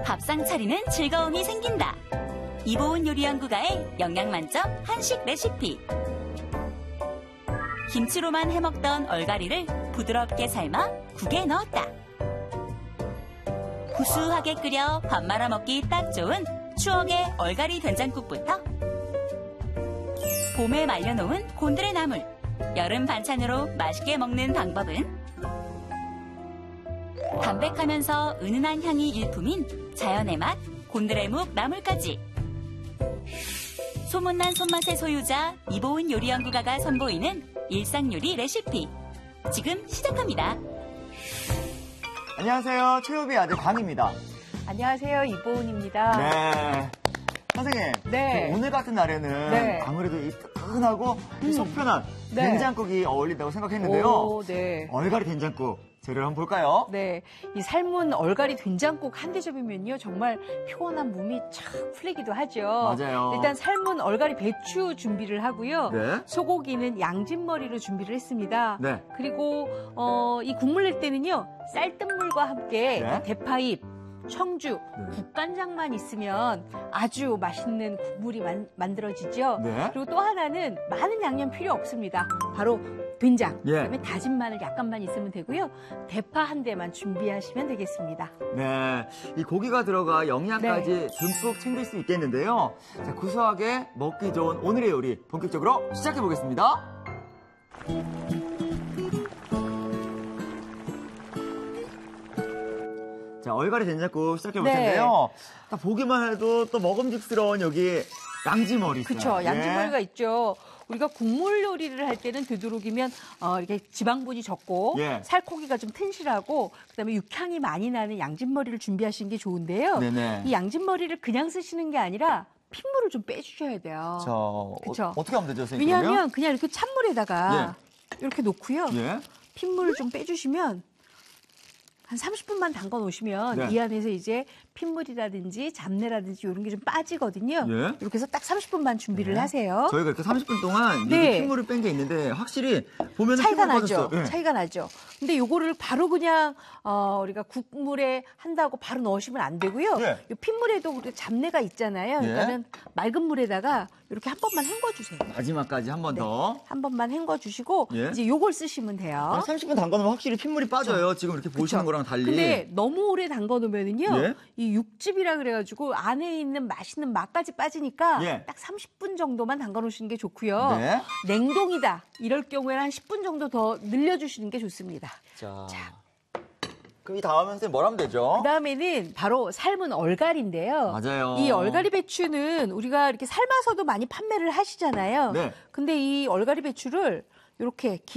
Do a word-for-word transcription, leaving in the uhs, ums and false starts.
밥상 차리는 즐거움이 생긴다. 이보은 요리연구가의 영양만점 한식 레시피. 김치로만 해먹던 얼갈이를 부드럽게 삶아 국에 넣었다. 구수하게 끓여 밥 말아 먹기 딱 좋은 추억의 얼갈이 된장국부터 봄에 말려놓은 곤드레 나물, 여름 반찬으로 맛있게 먹는 방법은 담백하면서 은은한 향이 일품인 자연의 맛 곤드레묵 나물까지. 소문난 손맛의 소유자 이보은 요리연구가가 선보이는 일상요리 레시피. 지금 시작합니다. 안녕하세요. 최우비 아들 광입니다. 안녕하세요. 이보은입니다. 네. 선생님, 네. 오늘 같은 날에는 네. 아무래도 이 뜨끈하고 음. 속편한 네. 된장국이 어울린다고 생각했는데요. 오, 네. 얼갈이 된장국 재료를 한번 볼까요? 네. 이 삶은 얼갈이 된장국 한 대접이면요. 정말 피곤한 몸이 착 풀리기도 하죠. 맞아요. 일단 삶은 얼갈이 배추 준비를 하고요. 네. 소고기는 양진머리로 준비를 했습니다. 네. 그리고 어, 이 국물 낼 때는요. 쌀뜨물과 함께 네. 대파잎, 청주, 네. 국간장만 있으면 아주 맛있는 국물이 만, 만들어지죠. 네. 그리고 또 하나는 많은 양념 필요 없습니다. 바로 된장, 예. 그다음에 다진 마늘 약간만 있으면 되고요. 대파 한 대만 준비하시면 되겠습니다. 네. 이 고기가 들어가 영양까지 네. 듬뿍 챙길 수 있겠는데요. 자, 구수하게 먹기 좋은 오늘의 요리 본격적으로 시작해 보겠습니다. 자, 얼갈이 된장국 시작해 볼 네. 텐데요. 딱 보기만 해도 또 먹음직스러운 여기 양지머리 있어요. 그렇죠. 양지머리가 예. 있죠. 우리가 국물 요리를 할 때는 되도록이면 어, 이렇게 지방분이 적고 예. 살코기가 좀 튼실하고 그다음에 육향이 많이 나는 양진머리를 준비하시는 게 좋은데요. 네네. 이 양진머리를 그냥 쓰시는 게 아니라 핏물을 좀 빼주셔야 돼요. 저 그쵸. 어, 어떻게 하면 되죠, 선생님? 왜냐하면 그러면? 그냥 이렇게 찬물에다가 이렇게 놓고요. 예. 핏물을 좀 빼주시면 한 삼십 분만 담가 놓으시면 네. 이 안에서 이제 핏물이라든지 잡내라든지 이런 게 좀 빠지거든요. 예. 이렇게 해서 딱 삼십 분만 준비를 네. 하세요. 저희가 이렇게 삼십 분 동안 네. 이렇게 핏물을 뺀 게 있는데 확실히 보면 차이가 핏물이 나죠. 빠졌어요. 예. 차이가 나죠. 근데 요거를 바로 그냥 어, 우리가 국물에 한다고 바로 넣으시면 안 되고요. 예. 이 핏물에도 우리 잡내가 있잖아요. 예. 그러니까는 맑은 물에다가 이렇게 한 번만 헹궈주세요. 마지막까지 한 번 네. 더. 한 번만 헹궈주시고 예. 이제 요걸 쓰시면 돼요. 삼십 분 담가놓으면 확실히 핏물이 빠져요. 지금 이렇게 보시는 그쵸? 거랑 달리. 근데 너무 오래 담가 놓으면은요. 예? 이 육즙이라 그래가지고 안에 있는 맛있는 맛까지 빠지니까 예. 딱 삼십 분 정도만 담가 놓으시는 게 좋고요. 네. 냉동이다. 이럴 경우에는 한 십 분 정도 더 늘려주시는 게 좋습니다. 자. 자. 그럼 이 다음에 선생님 뭘 하면 되죠? 그다음에는 바로 삶은 얼갈인데요. 맞아요. 이 얼갈이 배추는 우리가 이렇게 삶아서도 많이 판매를 하시잖아요. 네. 근데 이 얼갈이 배추를 이렇게